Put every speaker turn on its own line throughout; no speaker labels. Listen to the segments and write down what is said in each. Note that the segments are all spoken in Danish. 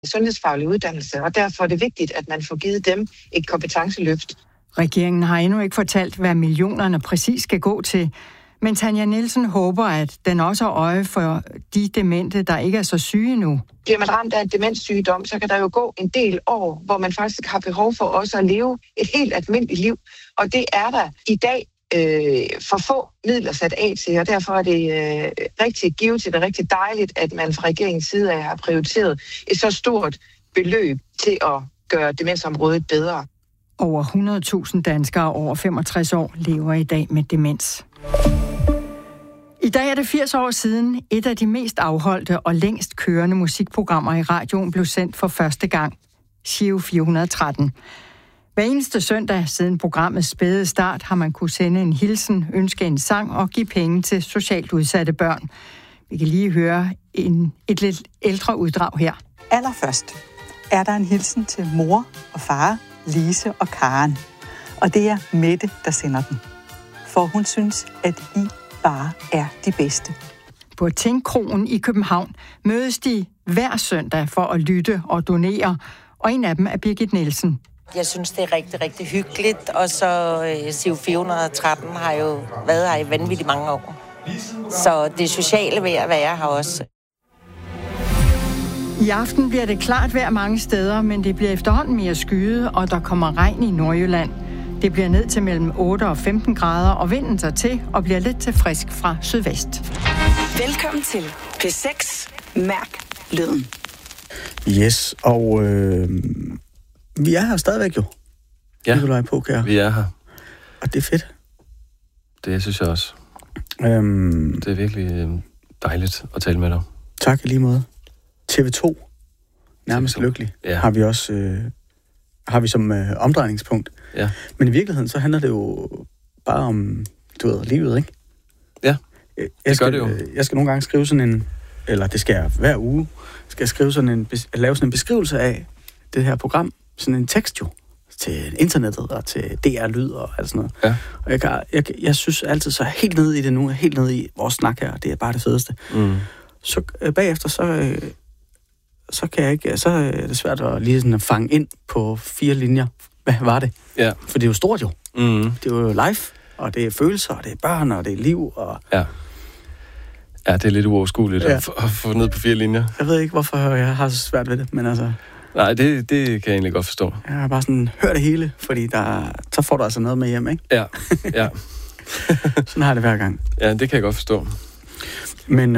sundhedsfaglig uddannelse, og derfor er det vigtigt, at man får givet dem et kompetenceløft.
Regeringen har endnu ikke fortalt, hvad millionerne præcis skal gå til, men Tanja Nielsen håber, at den også har øje for de demente, der ikke er så syge nu.
Bliver man ramt af en demenssygdom, så kan der jo gå en del år, hvor man faktisk har behov for også at leve et helt almindeligt liv. Og det er der i dag for få midler sat af til, og derfor er det rigtig givet, og rigtig dejligt, at man fra regeringens side af har prioriteret et så stort beløb til at gøre demensområdet bedre.
Over 100.000 danskere over 65 år lever i dag med demens. I dag er det 80 år siden et af de mest afholdte og længst kørende musikprogrammer i radioen blev sendt for første gang. Giro 413. Hver eneste søndag siden programmets spæde start har man kunne sende en hilsen, ønske en sang og give penge til socialt udsatte børn. Vi kan lige høre et lidt ældre uddrag her.
Allerførst er der en hilsen til mor og far, Lise og Karen. Og det er Mette, der sender den. For hun synes, at I bare er de bedste.
På Tingkroen i København mødes de hver søndag for at lytte og donere, og en af dem er Birgit Nielsen.
Jeg synes, det er rigtig, rigtig hyggeligt, og så Giro 413 har jo været her i vanvittigt mange år. Så det sociale ved at være her også.
I aften bliver det klart vejr mange steder, men det bliver efterhånden mere skyet, og der kommer regn i Nordjylland. Det bliver ned til mellem 8 og 15 grader, og vinden tager til og bliver lidt til frisk fra sydvest.
Velkommen til P6. Mærk lyden.
Yes, og vi er her stadigvæk jo.
Ja,
vi
er her.
Og det er fedt.
Det synes jeg også. Det er virkelig dejligt at tale med dig.
Tak i lige måde. TV2, nærmest TV2. Lykkelig,
ja.
Har vi også har vi som omdrejningspunkt.
Ja.
Men i virkeligheden, så handler det jo bare om, livet, ikke?
Ja, det gør det jo.
Jeg skal nogle gange skrive sådan en, eller det skal jeg hver uge, skal jeg skrive lave sådan en beskrivelse af det her program, sådan en tekst jo, til internettet og til DR Lyd og alt sådan noget.
Ja.
Og jeg synes altid, så helt nede i det nu, helt nede i vores snak her, det er bare det fedeste.
Mm.
Så bagefter, så kan jeg ikke, så er det svært at lige sådan at fange ind på 4 linjer. Hvad var det?
Ja.
For det er jo stort jo.
Mm.
Det er jo live, og det er følelser, og det er børn, og det er liv. Og...
Ja. Ja, det er lidt uoverskueligt at få ned på 4 linjer.
Jeg ved ikke, hvorfor jeg har så svært ved det, men altså...
Nej, det kan jeg egentlig godt forstå.
Jeg har bare sådan hørt det hele, fordi så får du altså noget med hjem, ikke?
Ja, ja.
Sådan har det hver gang.
Ja, det kan jeg godt forstå.
Men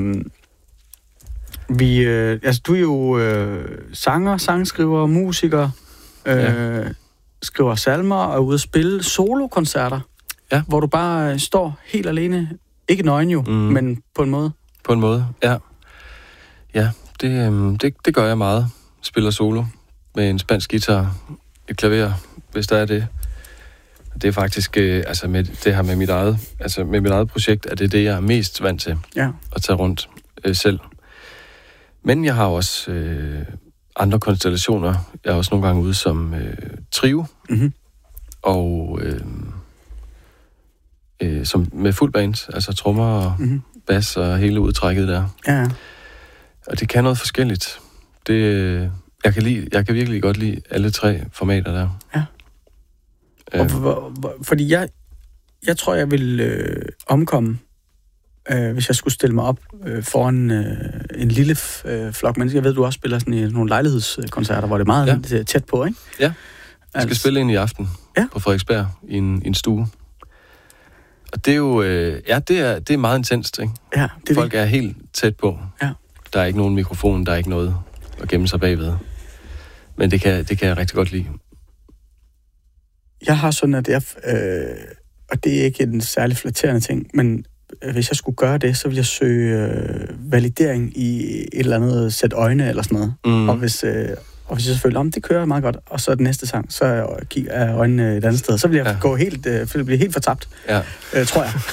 du er jo sanger, sangskriver, musiker, skriver salmer og er ude at spille solokoncerter, hvor du bare står helt alene. Ikke nøgen jo, men på en måde.
På en måde, ja. Ja, det gør jeg meget. Spiller solo med en spansk guitar, et klaver, hvis der er det. Det er faktisk, med det her med mit eget projekt, er det jeg er mest vant til at tage rundt selv. Men jeg har også andre konstellationer. Jeg er også nogle gange ude som trio, og som med fuld band, altså trommer og bas og hele udtrækket der.
Ja. Og
det kan noget forskelligt. Jeg kan virkelig godt lide alle 3 formater der.
Ja. Fordi jeg tror, jeg vil omkomme, hvis jeg skulle stille mig op foran en lille flok mennesker. Jeg ved, du også spiller sådan i nogle lejlighedskoncerter, hvor det er meget tæt på, ikke?
Ja. Jeg skal spille ind i aften på Frederiksberg i en stue. Og det er jo det er meget intenst, ikke?
Ja,
folk er helt tæt på.
Ja. Der
er ikke nogen mikrofon, der er ikke noget at gemme sig bagved. Men det kan jeg rigtig godt lide.
Jeg har sådan, at og det er ikke en særlig flatterende ting, men hvis jeg skulle gøre det, så ville jeg søge validering i et eller andet sæt øjne eller sådan noget. Og hvis jeg selvfølgelig, det kører meget godt, og så er den næste sang, så er øjnene et andet sted. Så vil jeg gå blive helt fortabt, tror jeg.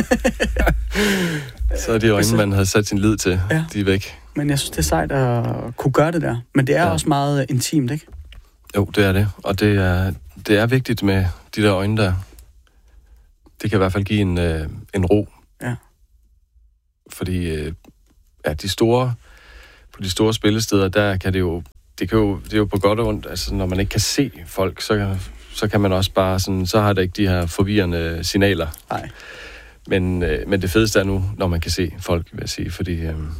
Så er de øjne, man havde sat sin lid til, de er væk.
Men jeg synes, det er sejt at kunne gøre det der. Men det er også meget intimt, ikke?
Jo, det er det. Og det er vigtigt med de der øjne der. Det kan i hvert fald give en ro.
Ja.
Fordi de store på de store spillesteder, der kan det er jo på godt og ondt, altså når man ikke kan se folk, så kan man også bare sådan, så har det ikke de her forvirrende signaler.
Nej.
Men det fedeste er nu, når man kan se folk, vil jeg sige, fordi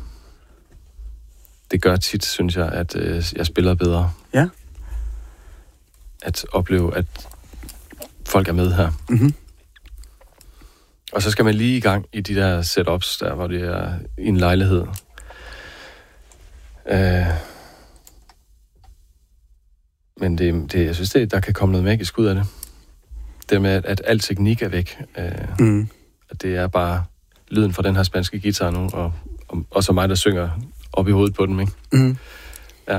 det gør tit, synes jeg, at jeg spiller bedre.
Ja.
At opleve, at folk er med her.
Mhm.
Og så skal man lige i gang i de der setups, der hvor det er i en lejlighed. Men jeg synes, der kan komme noget magisk ud af det. Det med, at al teknik er væk. At det er bare lyden fra den her spanske guitar nu, og så mig, der synger op i hovedet på den, ikke?
Mm.
Ja.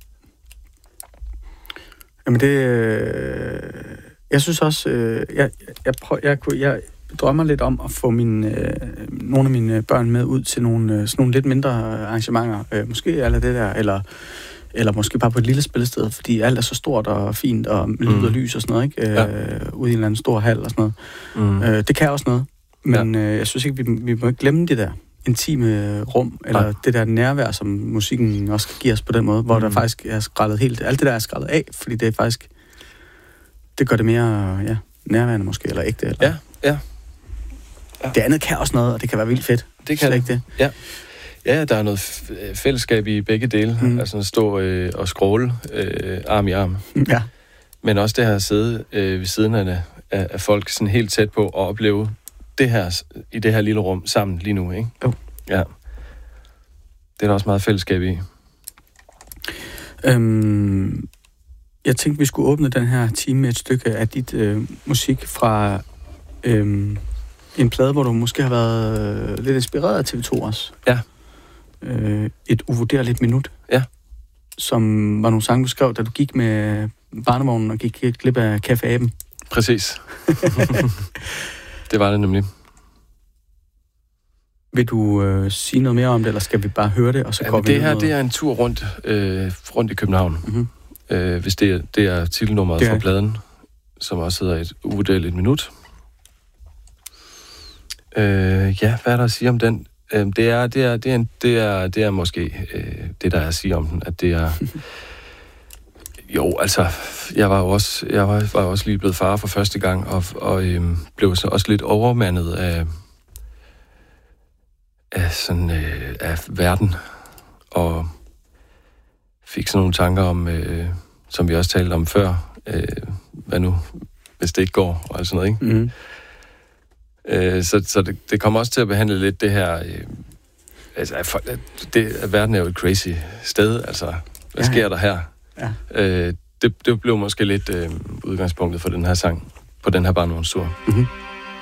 Jamen jeg synes også, jeg drømmer lidt om at få nogle af mine børn med ud til sådan nogle lidt mindre arrangementer. Måske eller det der, eller måske bare på et lille spillested, fordi alt er så stort og fint, og lyd og lys og sådan noget, ikke? Ude i en eller anden stor hal og sådan noget. Det kan også noget, men jeg synes ikke, vi må ikke glemme det der intime rum, eller det der nærvær, som musikken også kan give os på den måde, hvor der faktisk er skrællet helt, alt det der er skrællet af, fordi det er faktisk, det gør det mere, nærværende måske, eller ægte. Eller.
Ja.
Det andet kan også noget, og det kan være vildt fedt.
Det kan
ikke det.
Ja, der er noget fællesskab i begge dele. Altså at stå og scrolle arm i arm.
Ja. Men
også det her at sidde ved siden af folk sådan helt tæt på og opleve det her i det her lille rum sammen lige nu, ikke?
Jo.
Ja. Det er der også meget fællesskab i.
Jeg tænkte, vi skulle åbne den her time med et stykke af dit musik fra en plade, hvor du måske har været lidt inspireret af TV2 også.
Ja.
Et uvurderligt minut.
Ja.
Som var nogle sange, du skrev, da du gik med barnevognen og gik glip af Café Aben.
Præcis. Det var det nemlig.
Vil du sige noget mere om det, eller skal vi bare høre det, og så går vi
det her, det er en tur rundt i København. Mm-hmm. Hvis det er titelnummeret fra pladen, som også hedder et uvurderligt minut. Hvad er der at sige om den? Det er måske det, der er at sige om den, at det er... Jo, altså, jeg var også lige blevet far for første gang, og blev så også lidt overmandet af verden, og fik sådan nogle tanker om, som vi også talte om før, hvad nu, hvis det ikke går, og sådan noget, ikke? Mm. Så det kommer også til at behandle lidt det her, at verden er jo et crazy sted, altså, hvad sker der her? Ja. Det blev måske lidt udgangspunktet for den her sang, på den her barnevognstur. Mm-hmm.